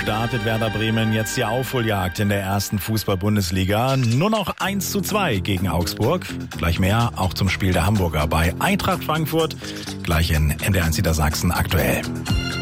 startet Werder Bremen jetzt die Aufholjagd in der ersten Fußball-Bundesliga. Nur noch 1:2 gegen Augsburg. Gleich mehr auch zum Spiel der Hamburger bei Eintracht Frankfurt. Gleich in NDR1 Niedersachsen aktuell.